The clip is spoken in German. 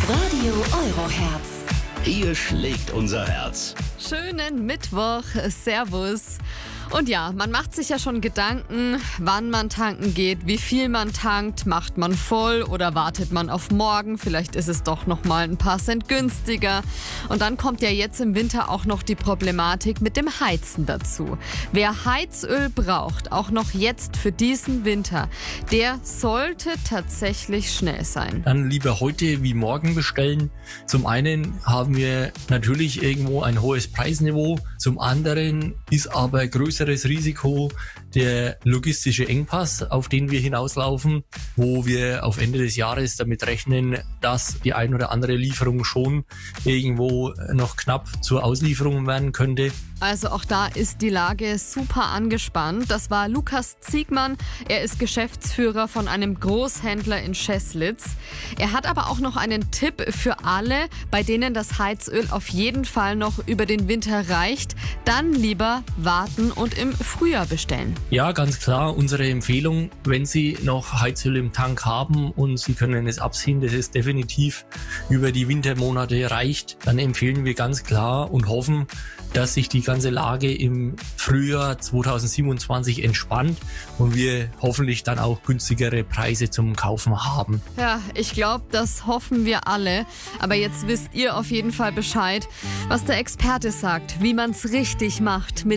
Radio Euroherz. Hier schlägt unser Herz. Schönen Mittwoch, Servus. Und ja, man macht sich ja schon Gedanken, wann man tanken geht, wie viel man tankt, macht man voll oder wartet man auf morgen, vielleicht ist es doch nochmal ein paar Cent günstiger. Und dann kommt ja jetzt im Winter auch noch die Problematik mit dem Heizen dazu. Wer Heizöl braucht, auch noch jetzt für diesen Winter, der sollte tatsächlich schnell sein. Dann lieber heute wie morgen bestellen. Zum einen haben wir natürlich irgendwo ein hohes Preisniveau, zum anderen ist aber größeres Risiko der logistische Engpass, auf den wir hinauslaufen, wo wir auf Ende des Jahres damit rechnen, dass die ein oder andere Lieferung schon irgendwo noch knapp zur Auslieferung werden könnte. Also auch da ist die Lage super angespannt. Das war Lukas Ziegmann. Er ist Geschäftsführer von einem Großhändler in Scheßlitz. Er hat aber auch noch einen Tipp für alle, bei denen das Heizöl auf jeden Fall noch über den Winter reicht. Dann lieber warten und im Frühjahr bestellen. Ja, ganz klar, unsere Empfehlung, wenn Sie noch Heizöl im Tank haben und Sie können es abziehen, dass es definitiv über die Wintermonate reicht, dann empfehlen wir ganz klar und hoffen, dass sich die ganze Lage im Frühjahr 2027 entspannt und wir hoffentlich dann auch günstigere Preise zum Kaufen haben. Ja, ich glaube, das hoffen wir alle. Aber jetzt wisst ihr auf jeden Fall Bescheid, was der Experte sagt, wie man es richtig macht mit